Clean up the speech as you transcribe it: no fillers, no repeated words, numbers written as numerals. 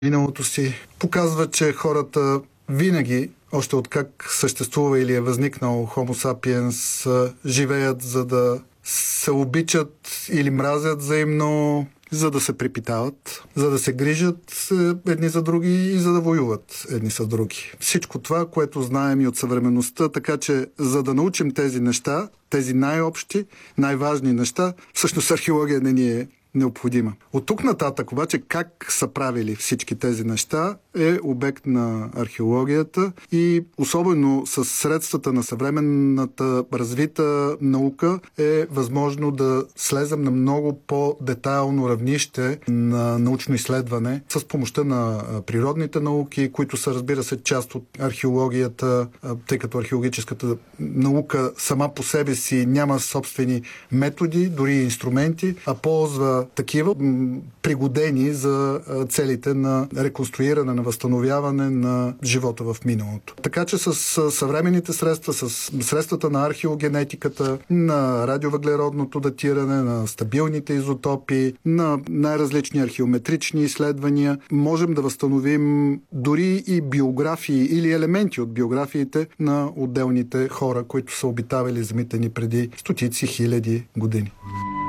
миналото си, показва, че хората винаги, още от как съществува или е възникнал Homo sapiens, живеят за да се обичат или мразят взаимно, за да се препитават, за да се грижат едни за други и за да воюват едни с други. Всичко това, което знаем и от съвременността, така че за да научим тези неща, тези най-общи, най-важни неща, всъщност археология не ни е необходима. От тук нататък обаче как са правили всички тези неща е обект на археологията и особено с средствата на съвременната развита наука е възможно да слезем на много по-детайлно равнище на научно изследване с помощта на природните науки, които са, разбира се, част от археологията, тъй като археологическата наука сама по себе си няма собствени методи, дори инструменти, а ползва такива пригодени за целите на реконструиране, на възстановяване на живота в миналото. Така че с съвременните средства, с средствата на археогенетиката, на радиовъглеродното датиране, на стабилните изотопи, на най-различни археометрични изследвания, можем да възстановим дори и биографии или елементи от биографиите на отделните хора, които са обитавали земите ни преди стотици хиляди години.